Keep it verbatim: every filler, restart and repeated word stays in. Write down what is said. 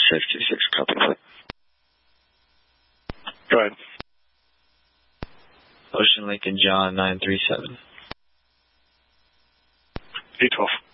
sixty-six, copy. Go ahead. Ocean Lincoln John nine three seven. eight twelve.